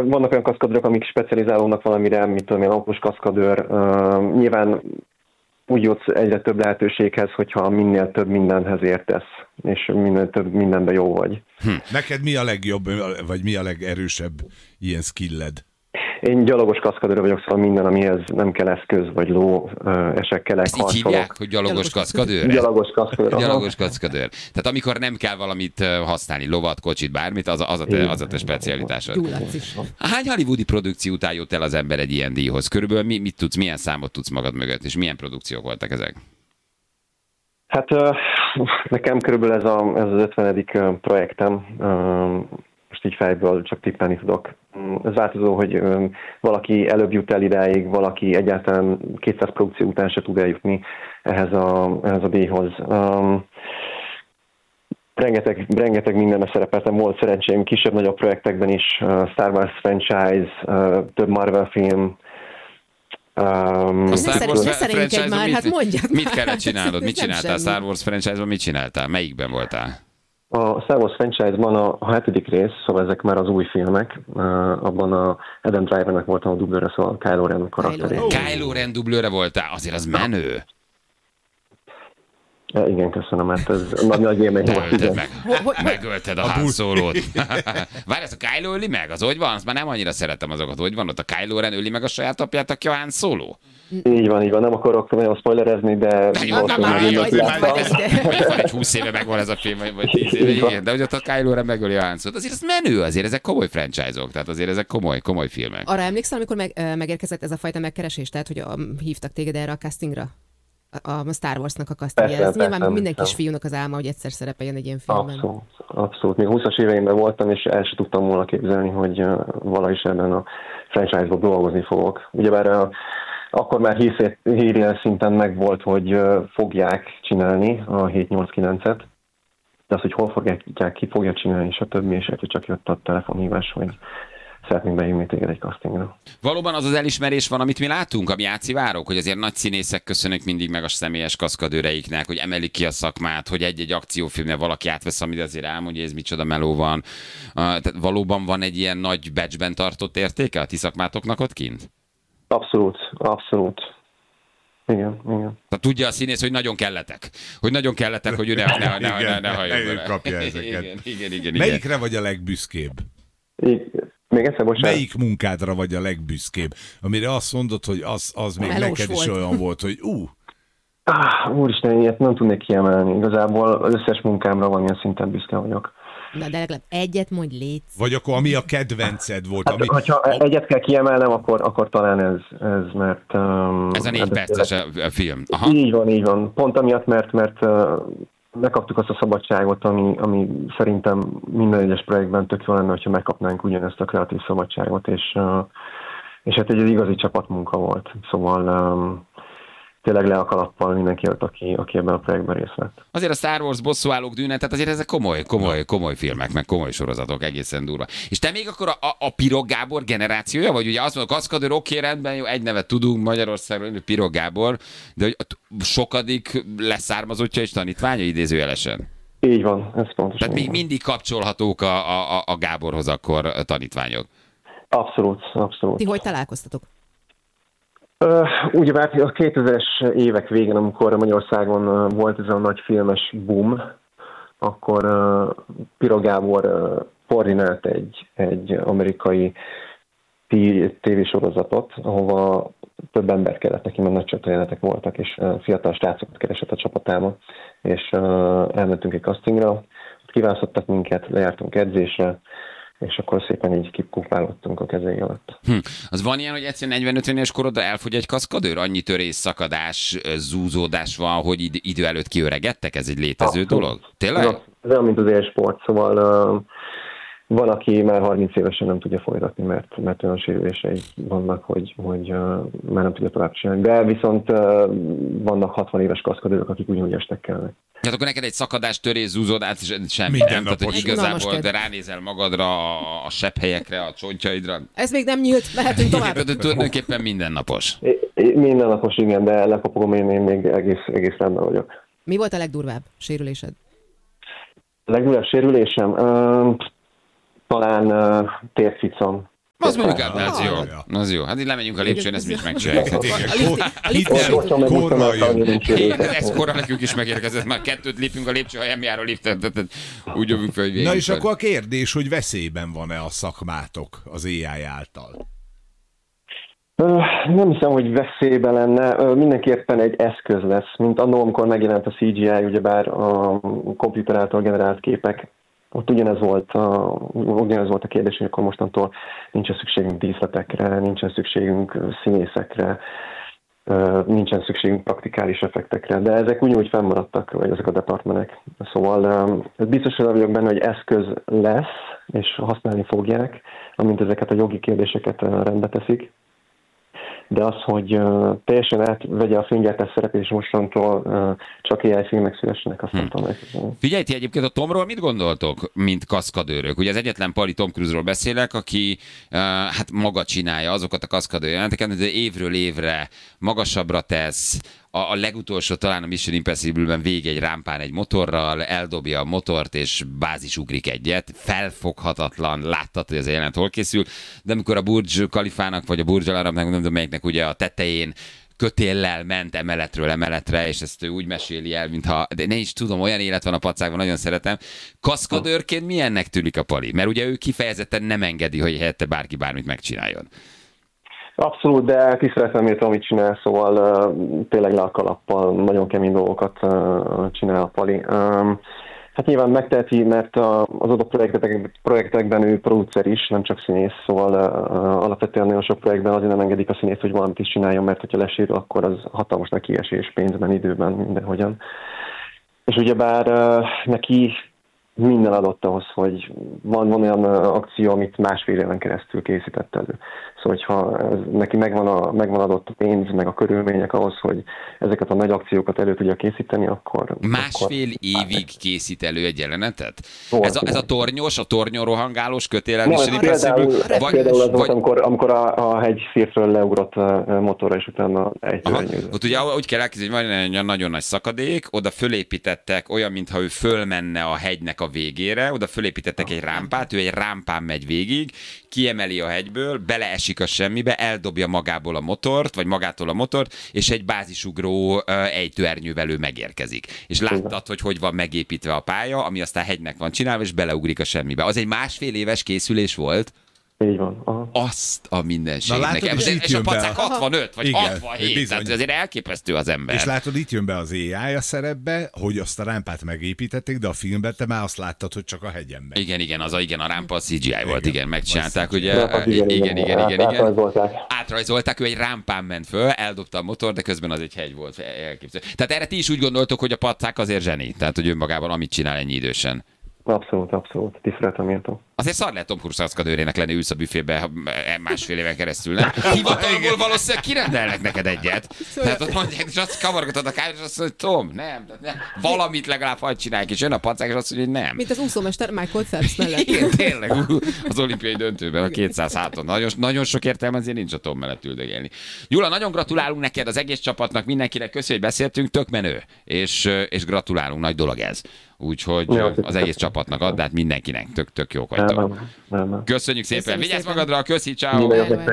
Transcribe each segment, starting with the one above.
vannak olyan kaszkadőrök, amik specializálódnak valamire, mint tudom én, autós kaszkadőr. Nyilván úgy jutsz egyre több lehetőséghez, hogyha minél több mindenhez értesz, és minél több mindenben jó vagy. Neked mi a legjobb, vagy mi a legerősebb ilyen skilled? Én gyalogos kaszkadőr vagyok, szóval minden, amihez nem kell eszköz, vagy ló, esekkelek, ezt így hívják, hogy gyalogos kaszkadőr? Gyalogos kaszkadőr. Gyalogos kaszkadőr. Tehát amikor nem kell valamit használni, lovat, kocsit, bármit, az a te specialitásod. Hány hollywoodi produkció után jött el az ember egy ilyen díjhoz? Körülbelül mit tudsz, milyen számot tudsz magad mögött, és milyen produkciók voltak ezek? Hát nekem körülbelül ez az 50. projektem. Most így fejből csak tippelni tudok. Ez változó, hogy valaki előbb jut el idáig, valaki egyáltalán 200 produkció után se tud eljutni ehhez a díjhoz. Rengeteg mindenben szerepeltem, volt szerencsém kisebb-nagyobb projektekben is, Star Wars franchise, több Marvel film. A Star Wars franchise-ban már, hát mondjad mit már. kellett csinálnod? Mit csináltál? Semmi. Star Wars franchise-ban mit csináltál? Melyikben voltál? A Star Wars franchise-ban a 7. rész, szóval ezek már az új filmek, abban a Adam Drivernek voltam a dublőre, szóval Kylo Ren karakteré. Kylo Ren dublőre voltál, azért az menő. Igen, köszönöm, mert ez nagy élmény volt. Megölted a Han Solót. Várj, ezt a Kylo öli meg? Az hogy van? Azt már nem annyira szeretem azokat. Hogy van ott a Kylo Ren öli meg a saját apját, aki a Han Solo? Így van. Nem akarok nagyon spoilerezni, de... Van egy 20 éve megvan ez a film, vagy 10 éve, igen, de hogy ott a Kylo Ren megöli a Han Solót. Azért ez menő, azért ezek komoly franchise-ok, tehát azért ezek komoly filmek. Arra emlékszel, amikor megérkezett ez a fajta megkeresés, tehát hogy hívtak téged erre a castingra? A Star Warsnak a castingja. Ez nyilván minden kisfiúnak az álma, hogy egyszer szerepeljen egy ilyen filmben. Abszolút. Még 20-as éveimben voltam, és el sem tudtam volna képzelni, hogy valahogy ebben a franchise-ban dolgozni fogok. Ugyebár akkor már hírjel szinten megvolt, hogy fogják csinálni a 7-8-9-et, de az, hogy hol fogják, ki fogja csinálni, és a többi, és csak jött a telefonhívás, hogy szeretnénk beívni téged egy castingra. Valóban az elismerés van, amit mi látunk, ami átszivárok, hogy azért nagy színészek köszönök mindig meg a személyes kaszkadőreiknek, hogy emelik ki a szakmát, hogy egy-egy akciófilmnél valaki átvesz, amit azért elmondja, hogy ez micsoda meló van. Tehát valóban van egy ilyen nagy batchben tartott értéke a ti szakmátoknak ott kint? Abszolút. Igen. Tehát tudja a színész, hogy nagyon kelletek. Hogy ő ne halljon vele. Kapja ezeket. Igen. Melyikre vagy a legbüszkébb? Még egyszer, bocsánat. Melyik munkádra vagy a legbüszkébb? Amire azt mondod, hogy az még neked is olyan volt, hogy Úristen, ilyet nem tudnék kiemelni. Igazából az összes munkámra valamilyen szinten büszke vagyok. Na, de legalább egyet mondj, létsz. Vagy akkor ami a kedvenced volt? Hát, hogyha egyet kell kiemelnem, akkor talán ez mert... Ez a 4 perces a film. Aha. Így van. Pont amiatt, mert megkaptuk azt a szabadságot, ami szerintem minden egyes projektben tök jó lenne, hogyha megkapnánk ugyanezt a kreatív szabadságot, és hát egy igazi csapatmunka volt. Szóval tényleg le a kalappal mindenki jött, aki ebben a projektben részt vett. Azért a Star Wars bosszúállók dűne, tehát azért ezek komoly filmek, meg komoly sorozatok, egészen durva. És te még akkor a Pirog Gábor generációja, vagy ugye azt mondod, kaszkadőr, oké, rendben, jó, egy nevet tudunk Magyarországról, Pirog Gábor, de hogy sokadik leszármazottja és tanítványa idézőjelesen? Így van, ez pontosan. Tehát még mindig kapcsolhatók a Gáborhoz akkor a tanítványok? Abszolút. Ti hogy találkoztatok? Ugyebár a 2000-es évek végén, amikor Magyarországon volt ez a nagy filmes boom, akkor Pirog Gábor koordinált egy amerikai tévésorozatot, ahova több ember kellett neki, mert nagy csatajelenetek voltak, és fiatal srácokat keresett a csapatába, és elmentünk egy castingra, ott kiválasztottak minket, lejártunk edzésre, és akkor szépen így kipukválottunk a kezei alatt. Az van ilyen, hogy egyszerűen 40-50 éves korodra elfogy egy kaszkadőr? Annyi törés, szakadás, zúzódás van, hogy idő előtt kiöregedtek? Ez egy létező dolog? Tényleg? Ez olyan, mint az élsport, szóval van, aki már 30 évesen nem tudja folytatni, mert olyan sérülései vannak, hogy már nem tudja tovább csinálni. De viszont vannak 60 éves kaszkadőrök, akik ugyanúgy estek kellene. Tehát akkor neked egy szakadás, törés, zúzódás, semmi nem. Tehát, hogy igazából de ránézel magadra, a sebhelyekre, a csontjaidra. Ez még nem nyílt, mehetünk tovább. Tulajdonképpen mindennapos. Mindennapos, igen, de lekapogom, én még egész rendben vagyok. Mi volt a legdurvább sérülésed? A legdurvább sérülésem? Talán térficam. Az mondjuk, az jó. Az jó. Hát így lemegyünk a lépcsőn, ezt mi is megcsináljuk. Ez korra nekünk is megérkezett, már 2 lépünk a lépcső, ha nem jár a liftet. Úgy jövünk fel, hogy végig. Na és akkor a kérdés, hogy veszélyben van-e a szakmátok az AI által? Nem hiszem, hogy veszélyben lenne. Mindenképpen egy eszköz lesz, mint annól, amikor megjelent a CGI, ugyebár a komputer által generált képek. Ott ugyanez volt a kérdés, hogy akkor mostantól nincsen szükségünk díszletekre, nincsen szükségünk színészekre, nincsen szükségünk praktikális effektekre, de ezek úgy fennmaradtak, vagy ezek a departmenek. Szóval biztos vagyok benne, hogy eszköz lesz, és használni fogják, amint ezeket a jogi kérdéseket rendbe teszik. De az, hogy teljesen átvegye a filmgyártás szerepét, és mostantól csak AI filmek szülessenek, azt nem tudom. Figyelj, ti egyébként a Tomról mit gondoltok, mint kaszkadőrök? Ugye az egyetlen pali Tom Cruise-ról beszélek, aki hát maga csinálja azokat a kaszkadőr jelenteket, de évről évre magasabbra tesz, a legutolsó talán a Mission Impossible-ben végig egy rámpán egy motorral, eldobja a motort, és bázisugrik egyet. Felfoghatatlan, láttad, hogy ez a jelenet hol készül, de amikor a Burj Khalifának, vagy a Burj Al Arabnak, nem tudom melyiknek ugye a tetején kötéllel ment emeletről emeletre, és ezt ő úgy meséli el, mintha, de ne is tudom, olyan élet van a pacákban, nagyon szeretem. Kaszkadőrként milyennek tűnik a pali? Mert ugye ő kifejezetten nem engedi, hogy helyette bárki bármit megcsináljon. Abszolút, de tiszteletem értem, amit csinál, szóval tényleg le a kalappal, nagyon kemény dolgokat csinál a pali. Hát nyilván megteheti, mert az adott projektekben ő producer is, nem csak színész, szóval alapvetően nagyon sok projektben azért nem engedik a színész, hogy valamit is csináljon, mert hogyha lesérül, akkor az hatalmas nekiesés pénzben, időben, mindenhogyan. És ugyebár neki minden adott ahhoz, hogy van olyan akció, amit másfél éven keresztül készített elő. Szóval, hogyha neki megvan adott a pénz, meg a körülmények ahhoz, hogy ezeket a nagy akciókat elő tudja készíteni, akkor... Másfél évig készít elő egy jelenetet? Ez a tornyos, a tornyon rohangálós kötélen is? Például az volt, amikor a hegy szírtről leugrott motorra, és utána ejtőernyőzött. Ott ugye úgy kell elképzelni, hogy van egy nagyon nagy szakadék, oda fölépítettek olyan, mintha ő fölmenne a hegynek a végére, oda fölépítettek egy rámpát, ő egy rámpán megy végig, kiemeli a hegyből, beleesik a semmibe, eldobja magából a motort, vagy magától a motort, és egy bázisugró ejtőernyővel ő megérkezik. És láttad, hogy van megépítve a pálya, ami aztán hegynek van csinálva, és beleugrik a semmibe. Az egy másfél éves készülés volt. Így van. Aha. Azt a mindenségnek. És a pacák 65 vagy 67, tehát azért elképesztő az ember. És látod, itt jön be az AI a szerepbe, hogy azt a rámpát megépítették, de a filmben te már azt láttad, hogy csak a hegyen megy. Igen, a rámpa a CGI volt, igen, megcsinálták, ugye. Igen. Átrajzolták, ő egy rámpán ment föl, eldobta a motor, de közben az egy hegy volt. Elképesztő. Tehát erre ti is úgy gondoltok, hogy a pacák azért zseni, tehát hogy önmagában amit csinál ennyi idősen. Abszolút. Tiszteletem értem. Azért szar lehet Tom Cruise kaszkadőrének lenni, ülsz a büfébe másfél éven keresztül, nem? Hivatalból valószínűleg kirendelnek neked egyet. Tehát ott mondják, és azt kavargatod a kávét, és azt mondja, hogy Tom, nem. Valamit legalább hagyd csinálják, és jön a pacák, és azt mondja, hogy nem. Mint az úszómester Michael Phelps mellett. Igen, tényleg. Az olimpiai döntőben a 200 háton. Nagyon sok értelme azért nincs a Tom mellett üldögélni. Gyula, nagyon gratulálunk neked, az egész csapatnak, mindenkinek köszönjük, hogy beszéltünk, tök menő. És gratulálunk, nagy dolog ez. Úgyhogy az egész csapatnak ad, de hát mindenkinek tök jók vagytok. Köszönjük szépen. Vigyázz magadra, köszi, ciao.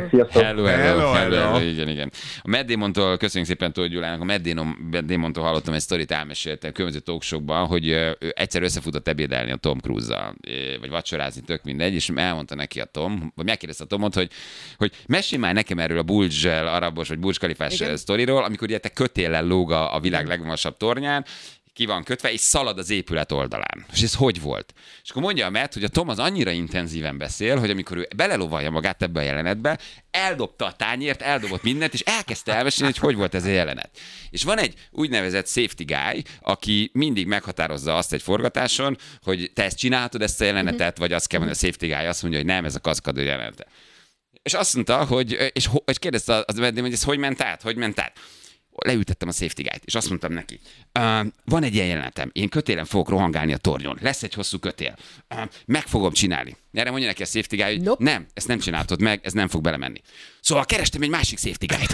Hello. Igen. A Matt Damontól köszönjük szépen Tóth Gyulának. A Matt Damontól hallottam egy sztorit, elmeséltem különböző talkshowban, hogy ő egyszer összefutott ebédelni a Tom Cruise-zal, vagy vacsorázni, tök mindegy, és elmondta neki a Tom, vagy megkérdezte a Tomot, hogy mesélj már nekem erről a Burj Al Arabos, vagy Burj Khalifás sztoriról, amikor ugye te kötéllel lóg a világ legmagasabb tornyán, ki van kötve, és szalad az épület oldalán. És ez hogy volt? És akkor mondja a Matt, hogy a Tom az annyira intenzíven beszél, hogy amikor ő belelovalja magát ebbe a jelenetbe, eldobta a tányért, eldobott mindent, és elkezdte elmesélni, hogy volt ez a jelenet. És van egy úgynevezett safety guy, aki mindig meghatározza azt egy forgatáson, hogy te ezt csinálhatod, ezt a jelenetet, vagy azt kell mondani, a safety guy azt mondja, hogy nem, ez a kaszkadőr jelenete. És azt mondta, és kérdezte az Matt, hogy ez hogy ment át? Leültettem a safety guy-t, és azt mondtam neki, van egy ilyen jelenetem, én kötélen fogok rohangálni a tornyon, lesz egy hosszú kötél, meg fogom csinálni. Erre mondja neki a safety guy, hogy Nope. nem, ezt nem csináltad meg, ez nem fog belemenni. Szóval kerestem egy másik safety guy-t.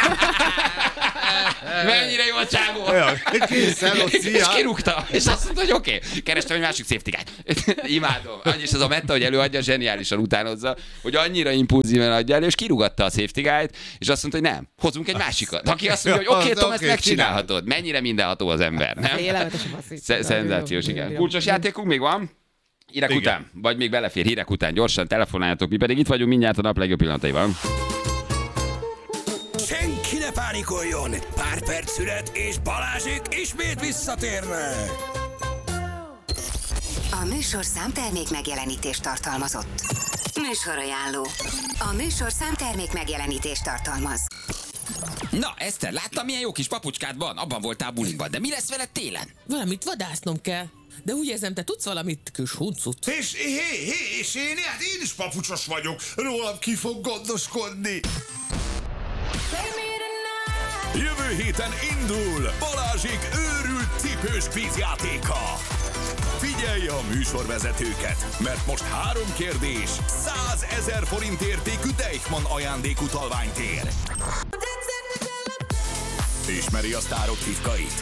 Mennyire jó a csávó! És kirúgta. És azt mondta, hogy oké, kerestem egy másik safety guy-t. Imádom. Annyi is az a meta, hogy előadja, zseniálisan utánozza, hogy annyira impulzíven adja elő, és kirúgatta a safety guy-t, és azt mondta, hogy nem, hozunk egy másikat. Aki azt mondja, hogy oké, Tom, ezt megcsinálhatod. Mennyire mindenható az ember, nem? Szenzációs, igen. Kulcsos játékunk még van? Hírek után, vagy még belefér hírek után, gyorsan telefonáljatok, mi pedig itt vagyunk mindjárt a nap legjobb pillanataival. Senki ne pánikoljon! Pár perc szület, és Balázsék ismét visszatérnek! A műsor számtermék megjelenítést tartalmazott. Műsorajánló. A műsor számtermék megjelenítést tartalmaz. Na, Eszter, láttam, milyen jó kis papucskád van? Abban voltál bulinkban, de mi lesz veled télen? Valamit vadásznom kell. De úgy érzem, te tudsz valamit, kis huncut. És én is papucsos vagyok. Rólam ki fog gondoskodni. Jövő héten indul Balázsék őrült cipős kvízjátéka. Figyelj a műsorvezetőket, mert most 3 kérdés, 100 000 forint értékű Deichmann ajándékutalványt ér. Ismeri a sztárok titkait?